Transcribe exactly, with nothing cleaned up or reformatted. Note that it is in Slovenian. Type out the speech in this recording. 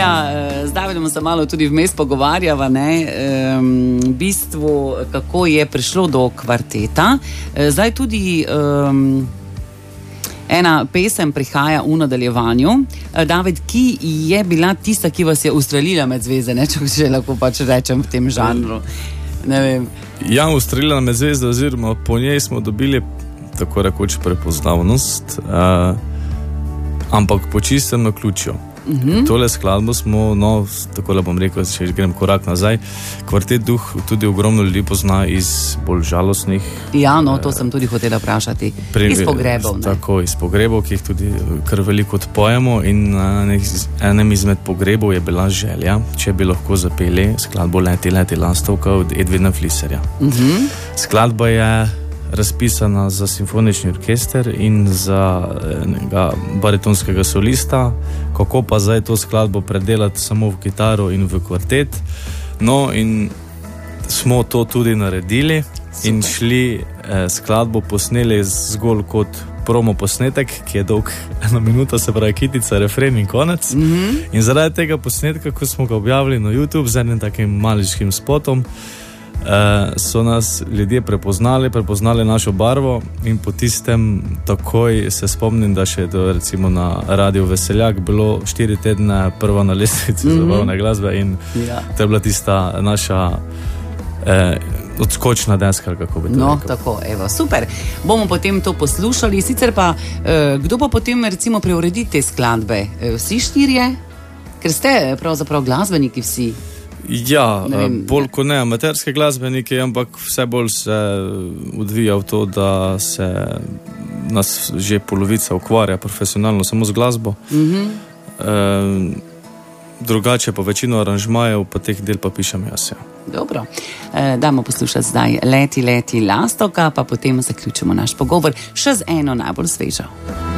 Ja, z Davidom se malo tudi vmes pogovarjava, ne, um, v bistvu, kako je prišlo do kvarteta. Zdaj tudi um, ena pesem prihaja v nadaljevanju. David, ki je bila tista, ki vas je ustrelila med zveze, ne, če že lahko pač rečem v tem žanru. Ne vem. Ja, ustrelila med zveze, oziroma po njej smo dobili tako rekoč prepoznavnost, uh, ampak po čistem naključju. Uh-huh. Tole skladbo smo, no, tako le bom rekel, če grem korak nazaj, Kvartet Duh tudi ogromno ljudi pozna iz bolj žalostnih. Ja, no, to eh, sem tudi hotela vprašati. Pri, iz pogrebov. Ne? Tako, iz pogrebov, ki jih tudi kar veliko odpojemo, in na enem izmed pogrebov je bila želja, če bi lahko zapeli skladbo Leti, leti, lastovka od Edvina Fliserja. Uh-huh. Skladba je razpisana za simfonični orkester in za enega baritonskega solista, kako pa zdaj to skladbo predelati samo v kitaro in v kvartet. No, in smo to tudi naredili. Super. In šli eh, skladbo posneli zgolj kot promo posnetek, ki je dolg eno minuto, se pravi kitica, refren in konec. Mm-hmm. In zaradi tega posnetka, ko smo ga objavili na YouTube z enim takim maličkim spotom, Uh, so nas ljudje prepoznali, prepoznali našo barvo, in po tistem takoj se spomnim, da še do, recimo na Radiu Veseljak bilo štiri tedne prva na lestvici mm-hmm. zabavne glasbe, in ja. To je bila tista naša eh, odskočna deska, kako bi to no, rekel. Tako, evo, super. Bomo potem to poslušali, sicer pa eh, kdo pa potem recimo preuredi te skladbe? Eh, vsi štirje? Ker ste pravzaprav glasbeniki vsi. Ja, bolj kot ne amaterske glasbenike, ampak vse bolj se odvija v to, da se nas že polovica ukvarja profesionalno samo z glasbo. Mm-hmm. E, drugače pa večino aranžmajev, pa teh del pa pišem jaz. Ja. Dobro, e, dajmo poslušati zdaj Leti, leti, lastovka, pa potem zaključimo naš pogovor še z eno najbolj svežo.